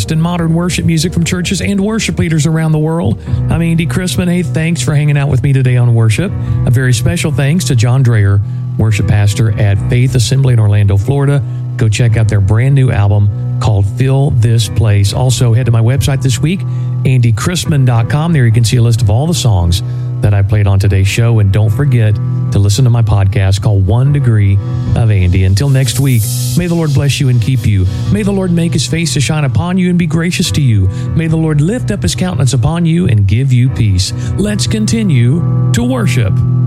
best in modern worship music from churches and worship leaders around the world. I'm Andy Chrisman. Hey, thanks for hanging out with me today on worship. A very special thanks to John Dreher, worship pastor at Faith Assembly in Orlando, Florida. Go check out their brand new album called Fill This Place. Also, head to my website this week, andychrisman.com. There you can see a list of all the songs that I played on today's show. And don't forget to listen to my podcast called 1 Degree of Andy. Until next week, may the Lord bless you and keep you. May the Lord make his face to shine upon you and be gracious to you. May the Lord lift up his countenance upon you and give you peace. Let's continue to worship.